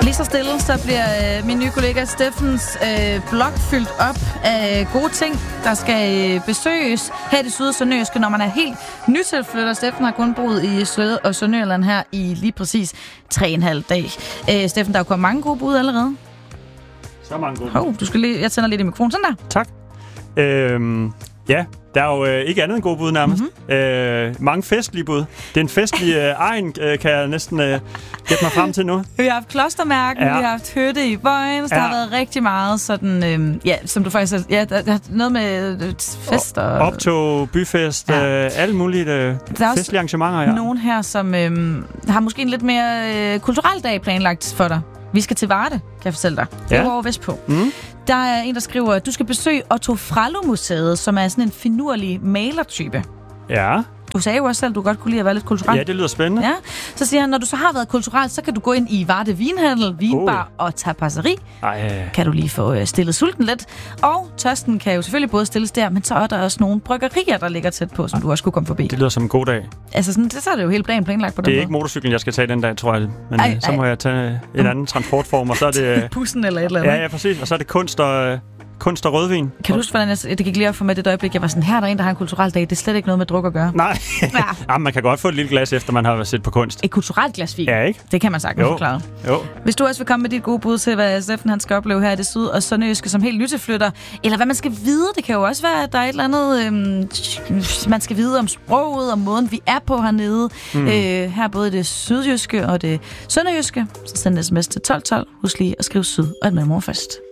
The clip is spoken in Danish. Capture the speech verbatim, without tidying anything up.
Lige så stille, så bliver øh, min nye kollega Steffens øh, blog fyldt op af gode ting, der skal øh, besøges her i det syd- og sønderjyske, når man er helt nytilflytter. Steffen har kun boet i Syd- og Sønderjylland her i lige præcis tre og en halv dag. Øh, Steffen, der er jo kommet mange gode bud allerede. Så mange gode bud. Hov, du skal lige, jeg tænder lidt i mikrofonen. Sådan der. Tak. Øhm, ja, der er jo øh, ikke andet end gode bud nærmest. Mm-hmm. Øh, mange festlige bud. Det er en festlig øh, egen, øh, kan jeg næsten øh, gætte mig frem til nu. Vi har haft Klostermærken, ja. Vi har haft Hytte i Vojens, ja. Der har været rigtig meget sådan, øh, ja, som du faktisk har, ja, der, der er noget med øh, fest og... Optog, byfest, ja. øh, alle mulige øh, festlige arrangementer, ja. Nogen her, som øh, har måske en lidt mere øh, kulturel dag planlagt for dig. Vi skal til Varde, kan jeg fortælle dig. Det er ja. over vestpå. Mm. Der er en, der skriver, at du skal besøge Otto Frello-museet, som er sådan en finurlig malertype. Ja. Du sagde jo også selv, at du godt kunne lide at være lidt kulturel. Ja, det lyder spændende. Ja. Så siger han, når du så har været kulturel, så kan du gå ind i Varde Vinhandel, vinbar oh. og tapasserie. Ej. Kan du lige få stillet sulten lidt. Og tørsten kan jo selvfølgelig både stilles der, men så er der også nogle bryggerier, der ligger tæt på, som du også kunne komme forbi. Det lyder som en god dag. Altså, sådan, det, så er det jo hele planen planlagt på den måde. Det er ikke motorcyklen, jeg skal tage den dag, tror jeg. Men ej, så må ej. jeg tage en anden transportform, og så er det... Bussen eller et eller andet. Ja, ja, præcis. Og så er det kunst og... Kunst og rødvin. Kan du huske, hvordan jeg, det gik lige op for mig det øjeblik, jeg var sådan, her er der en, der har en kulturel dag. Det er slet ikke noget med druk at gøre. Nej. Ja. Ja, man kan godt få et lille glas, efter man har set på kunst. Et kulturelt glas vin. Ja, ikke? Det kan man sagtens forklare. Jo. Hvis du også vil komme med dit gode bud til, hvad Steffen han skal opleve her i det syd- og sønderjyske som helt nytilflytter, eller hvad man skal vide, det kan jo også være, at der er et eller andet, øhm, man skal vide om sproget, og måden, vi er på hernede. Mm. Øh, her både det sydjyske og det sønderjyske. Så send en sms til tolv tolv. Husk lige at skrive syd og et mellemord først.